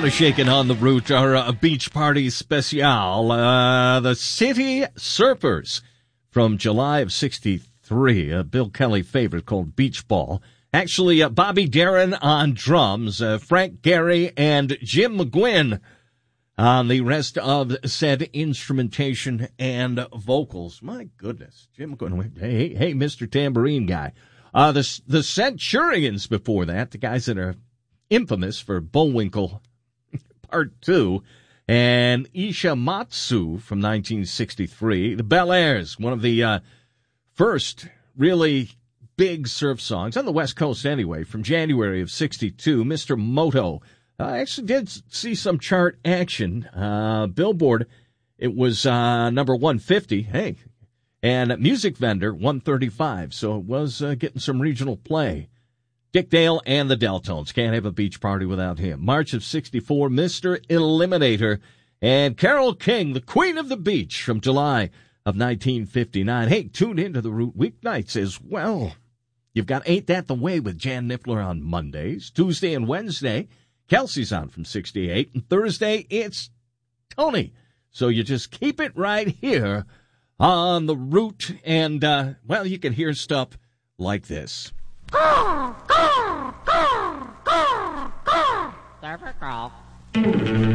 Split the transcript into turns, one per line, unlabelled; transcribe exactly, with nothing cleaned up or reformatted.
lot of shaking on the route. Our uh, beach party special. Uh, the City Surfers from July of sixty-three. A Bill Kelly favorite called Beach Ball. Actually, uh, Bobby Darin on drums, uh, Frank Gehry and Jim McGuinn on the rest of said instrumentation and vocals. My goodness, Jim McGuinn. Hey, hey, Mister Tambourine Guy. Uh, the, the Centurions before that, the guys that are infamous for Bullwinkle Part two, and Ishimatsu from nineteen sixty-three. The Bel Airs, one of the uh, first really big surf songs, on the West Coast anyway, from January of sixty-two. Mister Moto. I actually did see some chart action. Uh, Billboard, it was uh, number one fifty. Hey. And Music Vendor, one thirty-five. So it was uh, getting some regional play. Dick Dale and the Deltones. Can't have a beach party without him. March of sixty-four, Mister Eliminator. And Carole King, the Queen of the Beach, from July of nineteen fifty-nine. Hey, tune into the Root weeknights as well. You've got Ain't That the Way with Jan Niffler on Mondays. Tuesday and Wednesday, Kelsey's on from sixty-eight. And Thursday, it's Tony. So you just keep it right here on the Root. And, uh, well, you can hear stuff like this.
Surfer girl.